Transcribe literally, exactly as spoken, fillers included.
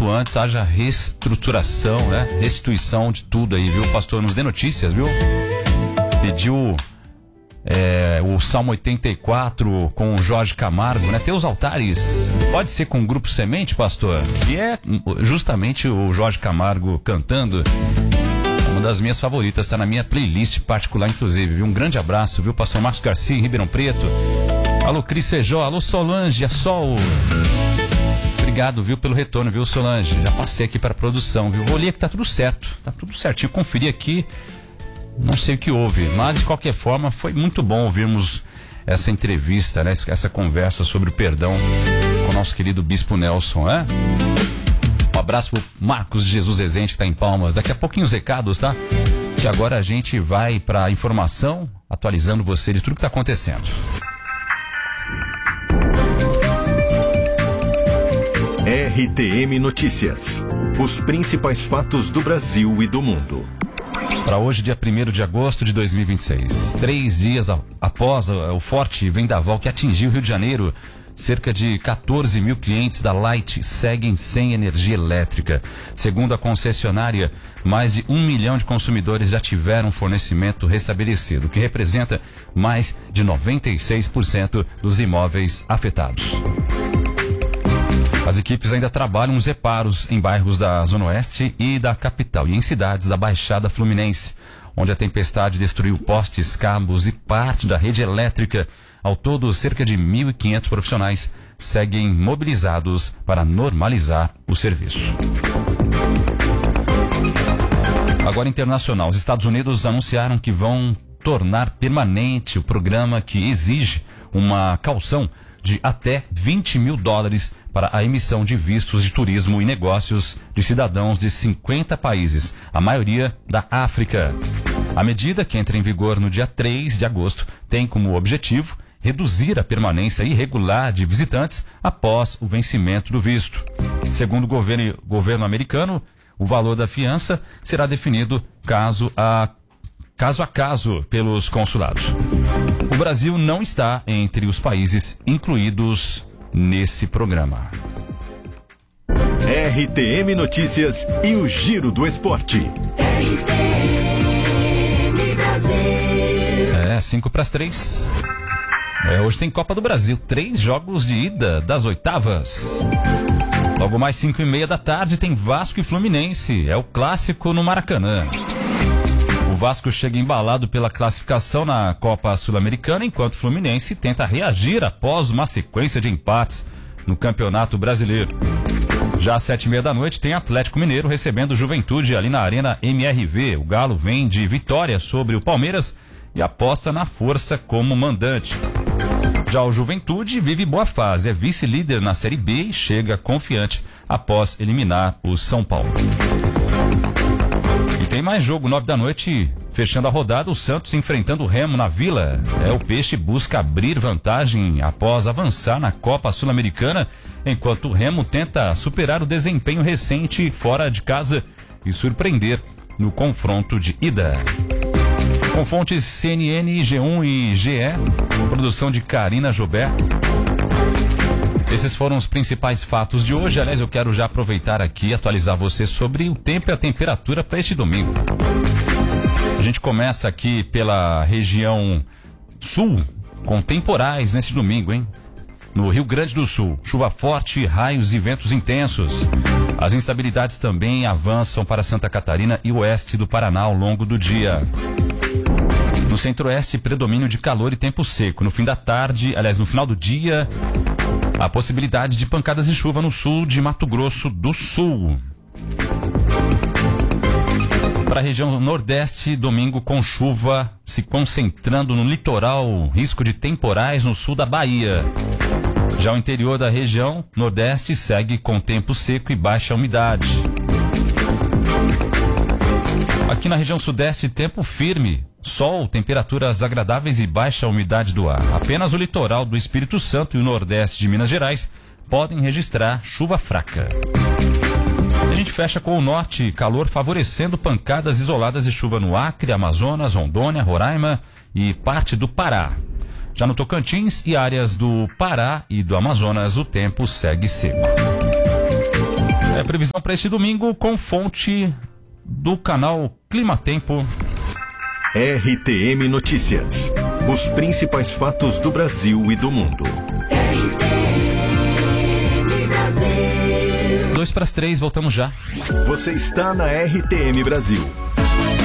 quanto antes haja reestruturação, né? Restituição de tudo aí, viu? Pastor, nos dê notícias, viu? Pediu é, o Salmo oitenta e quatro com o Jorge Camargo, né? Tem os altares, pode ser com o Grupo Semente, pastor? Que é justamente o Jorge Camargo cantando. Uma das minhas favoritas, está na minha playlist particular, inclusive, viu? Um grande abraço, viu? Pastor Marcos Garcia, em Ribeirão Preto. Alô, Cris Feijó, alô, Solange, a Sol. Obrigado, viu, pelo retorno, viu, Solange? Já passei aqui para a produção, viu? Olhei que tá tudo certo, tá tudo certinho. Conferi aqui, não sei o que houve, mas de qualquer forma foi muito bom ouvirmos essa entrevista, né? Essa conversa sobre o perdão com o nosso querido Bispo Nelson, né? Um abraço pro Marcos de Jesus Rezende, que tá em Palmas. Daqui a pouquinho os recados, tá? Que agora a gente vai para a informação, atualizando você de tudo que tá acontecendo. R T M Notícias. Os principais fatos do Brasil e do mundo. Para hoje, dia primeiro de agosto de dois mil e vinte e seis. Três dias após o forte vendaval que atingiu o Rio de Janeiro, cerca de quatorze mil clientes da Light seguem sem energia elétrica. Segundo a concessionária, mais de um milhão de consumidores já tiveram fornecimento restabelecido, o que representa mais de noventa e seis por cento dos imóveis afetados. As equipes ainda trabalham nos reparos em bairros da Zona Oeste e da capital e em cidades da Baixada Fluminense, onde a tempestade destruiu postes, cabos e parte da rede elétrica. Ao todo, cerca de mil e quinhentos profissionais seguem mobilizados para normalizar o serviço. Agora, internacional. Os Estados Unidos anunciaram que vão tornar permanente o programa que exige uma caução de até vinte mil dólares para a emissão de vistos de turismo e negócios de cidadãos de cinquenta países, a maioria da África. A medida, que entra em vigor no dia três de agosto, tem como objetivo reduzir a permanência irregular de visitantes após o vencimento do visto. Segundo o governo, governo americano, o valor da fiança será definido caso a caso a caso pelos consulados. O Brasil não está entre os países incluídos nesse programa. R T M Notícias e o Giro do Esporte. R T M Brasil. É, cinco para as três. É, hoje tem Copa do Brasil, três jogos de ida das oitavas. Logo mais cinco e meia da tarde tem Vasco e Fluminense, é o clássico no Maracanã. O Vasco chega embalado pela classificação na Copa Sul-Americana, enquanto o Fluminense tenta reagir após uma sequência de empates no Campeonato Brasileiro. Já às sete e meia da noite tem Atlético Mineiro recebendo Juventude ali na Arena M R V. O Galo vem de vitória sobre o Palmeiras e aposta na força como mandante. Já o Juventude vive boa fase, é vice-líder na Série B e chega confiante após eliminar o São Paulo. E tem mais jogo, nove da noite, fechando a rodada, o Santos enfrentando o Remo na Vila. É, o Peixe busca abrir vantagem após avançar na Copa Sul-Americana, enquanto o Remo tenta superar o desempenho recente fora de casa e surpreender no confronto de ida. Com fontes C N N, G um e G E, produção de Karina Jobé. Esses foram os principais fatos de hoje. Aliás, eu quero já aproveitar aqui e atualizar você sobre o tempo e a temperatura para este domingo. A gente começa aqui pela região sul, com temporais neste domingo, hein? No Rio Grande do Sul, chuva forte, raios e ventos intensos. As instabilidades também avançam para Santa Catarina e oeste do Paraná ao longo do dia. No centro-oeste, predomínio de calor e tempo seco. No fim da tarde, aliás, no final do dia, a possibilidade de pancadas de chuva no sul de Mato Grosso do Sul. Para a região nordeste, domingo com chuva se concentrando no litoral, risco de temporais no sul da Bahia. Já o interior da região nordeste segue com tempo seco e baixa umidade. Aqui na região sudeste, tempo firme, sol, temperaturas agradáveis e baixa umidade do ar. Apenas o litoral do Espírito Santo e o nordeste de Minas Gerais podem registrar chuva fraca. A gente fecha com o norte, calor favorecendo pancadas isoladas de chuva no Acre, Amazonas, Rondônia, Roraima e parte do Pará. Já no Tocantins e áreas do Pará e do Amazonas, o tempo segue seco. É, previsão para este domingo com fonte do canal Clima Tempo. R T M Notícias. Os principais fatos do Brasil e do mundo. R T M Brasil. Dois para as três, voltamos já. Você está na R T M Brasil.